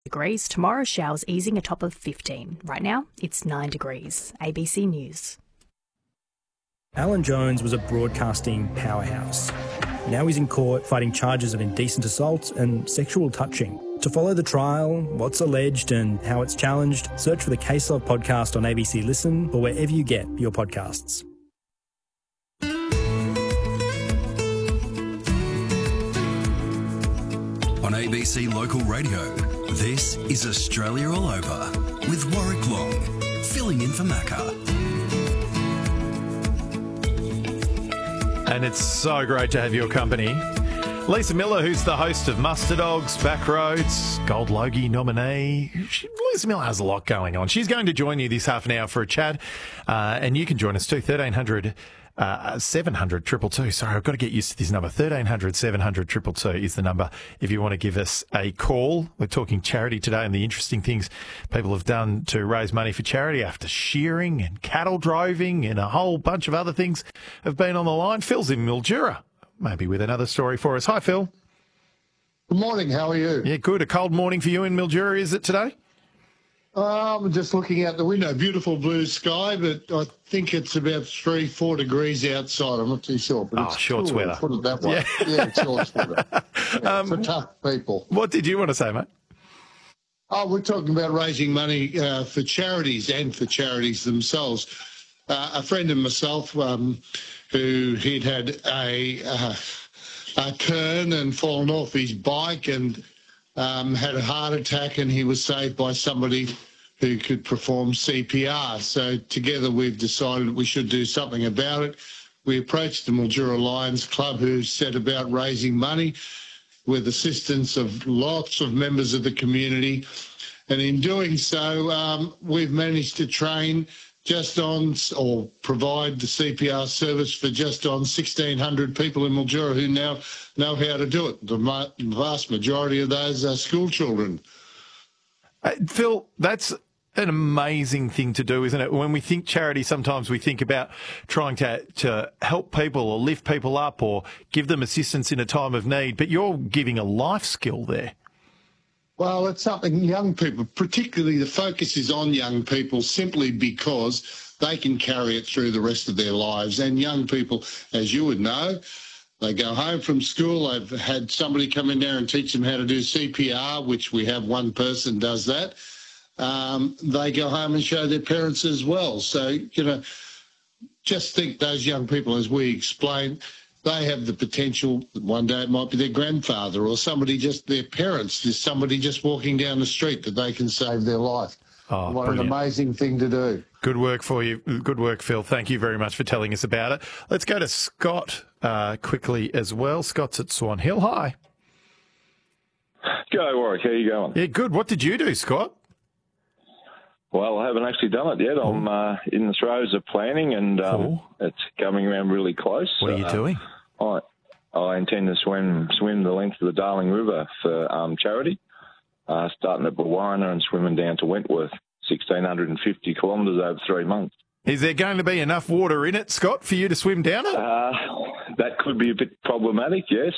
degrees. Tomorrow, showers easing a top of 15. Right now, it's 9 degrees. ABC News. Alan Jones was a broadcasting powerhouse. Now he's in court fighting charges of indecent assault and sexual touching. To follow the trial, what's alleged and how it's challenged, search for the Case Log podcast on ABC Listen or wherever you get your podcasts. On ABC Local Radio, this is Australia All Over with Warwick Long, filling in for Macca. And it's so great to have your company. Lisa Miller, who's the host of Muster Dogs, Backroads, Gold Logie nominee. Lisa Miller has a lot going on. She's going to join you this half an hour for a chat, and you can join us too, 1300 700 222. Sorry, I've got to get used to this number. 1300 700 222 is the number if you want to give us a call. We're talking charity today and the interesting things people have done to raise money for charity after shearing and cattle droving and a whole bunch of other things have been on the line. Phil's in Mildura, maybe with another story for us. Hi, Phil. Good morning. How are you? Yeah, good. A cold morning for you in Mildura, is it today? I'm just looking out the window. Beautiful blue sky, but I think it's about 3-4 degrees outside. I'm not too sure. But it's short cool, sweater. Put it that way. Yeah, it's short sweater. Yeah, for tough people. What did you want to say, mate? Oh, we're talking about raising money for charities and for charities themselves. A friend of myself who he'd had a turn and fallen off his bike and had a heart attack, and he was saved by somebody who could perform CPR. So together we've decided we should do something about it. We approached the Mildura Lions Club, who set about raising money with assistance of lots of members of the community. And in doing so, we've managed to train just on, or provide the CPR service for just on 1,600 people in Mildura who now know how to do it. The vast majority of those are school children. Phil, that's an amazing thing to do, isn't it? When we think charity, sometimes we think about trying to help people or lift people up or give them assistance in a time of need, but you're giving a life skill there. Well, it's something young people, particularly the focus is on young people simply because they can carry it through the rest of their lives. And young people, as you would know, they go home from school, they've had somebody come in there and teach them how to do CPR, which we have one person does that. They go home and show their parents as well. So, just think those young people, as we explained, they have the potential that one day it might be their grandfather or somebody, just their parents, there's somebody just walking down the street that they can save their life. Oh, what brilliant. An amazing thing to do. Good work for you. Good work, Phil. Thank you very much for telling us about it. Let's go to Scott quickly as well. Scott's at Swan Hill. Hi. G'day, Warwick. How you going? Yeah, good. What did you do, Scott? Well, I haven't actually done it yet. I'm in the throes of planning, and it's coming around really close. What are you doing? I intend to swim the length of the Darling River for charity, starting at Bulwana and swimming down to Wentworth, 1,650 kilometres over 3 months. Is there going to be enough water in it, Scott, for you to swim down it? That could be a bit problematic, yes.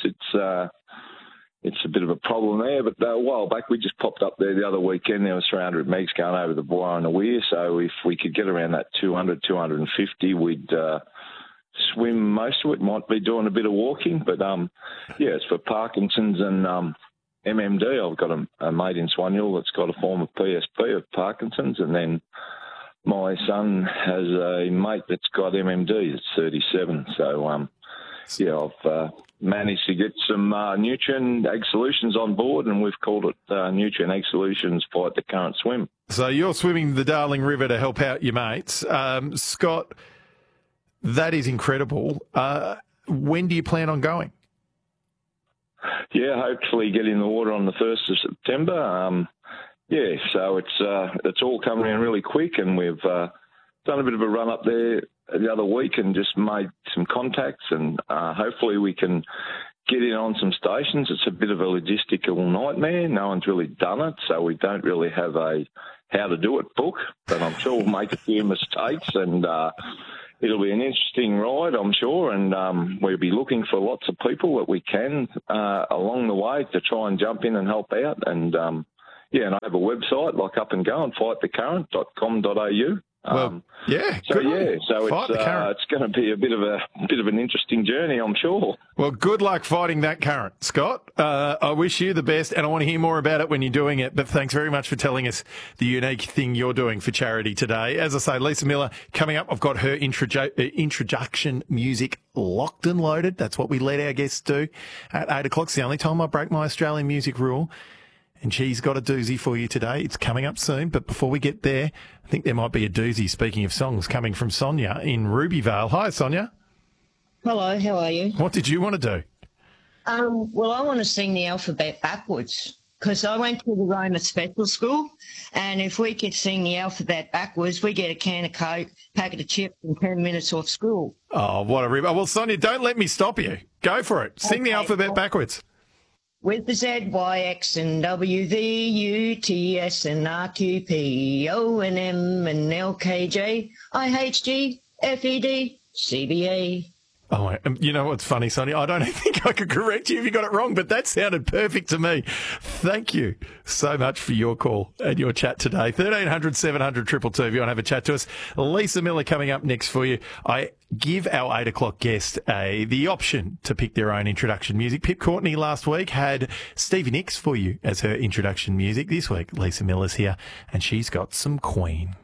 It's a bit of a problem there, but a while back we just popped up there the other weekend. There was 300 megs going over the Boyer and the Weir, so if we could get around that 200, 250, we'd swim most of it. Might be doing a bit of walking, but it's for Parkinson's and MMD. I've got a mate in Swan Hill that's got a form of PSP of Parkinson's, and then my son has a mate that's got MMD. It's 37, so I've managed to get some Nutrien Ag Solutions on board, and we've called it Nutrien Ag Solutions Fight the Current Swim. So you're swimming the Darling River to help out your mates. Scott, that is incredible. When do you plan on going? Yeah, hopefully get in the water on the 1st of September. So it's all coming around really quick, and we've done a bit of a run up there the other week and just made some contacts, and hopefully we can get in on some stations. It's a bit of a logistical nightmare. No one's really done it, so we don't really have a how to do it book, but I'm sure we'll make a few mistakes, and it'll be an interesting ride, I'm sure, and we'll be looking for lots of people that we can along the way to try and jump in and help out, and yeah, and I have a website, like Up and Go, and fightthecurrent.com.au. Well, yeah, so good on yeah, you. so Fight the current. it's going to be a bit of an interesting journey, I'm sure. Well, good luck fighting that current, Scott. I wish you the best, and I want to hear more about it when you're doing it. But thanks very much for telling us the unique thing you're doing for charity today. As I say, Lisa Miller coming up. I've got her introduction music locked and loaded. That's what we let our guests do at 8 o'clock. It's the only time I break my Australian music rule. And she's got a doozy for you today. It's coming up soon. But before we get there, I think there might be a doozy, speaking of songs, coming from Sonia in Rubyvale. Hi, Sonia. Hello, how are you? What did you want to do? Well, I want to sing the alphabet backwards because I went to the Roma Special School, and if we could sing the alphabet backwards, we get a can of Coke, packet of chips, and 10 minutes off school. Oh, what a rip. Well, Sonia, don't let me stop you. Go for it. Sing the alphabet backwards. With the Z, Y, X, and W, V, U, T, S, and R, Q, P, O, and M, and L, K, J, I, H, G, F, E, D, C, B, A. Oh, you know what's funny, Sonia? I don't think I could correct you if you got it wrong, but that sounded perfect to me. Thank you so much for your call and your chat today. 1300 700 222 if you want to have a chat to us. Lisa Miller coming up next for you. I give our 8 o'clock guest the option to pick their own introduction music. Pip Courtney last week had Stevie Nicks for you as her introduction music. This week, Lisa Miller's here, and she's got some Queen.